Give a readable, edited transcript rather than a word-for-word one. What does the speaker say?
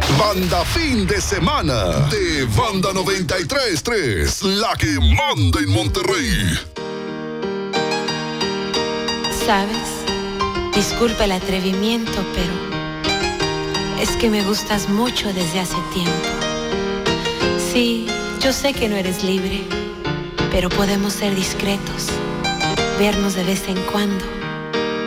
Banda Fin de Semana de Banda 93.3, la que manda en Monterrey. ¿Sabes? Disculpa el atrevimiento, pero es que me gustas mucho desde hace tiempo. Sí, yo sé que no eres libre, pero podemos ser discretos, vernos de vez en cuando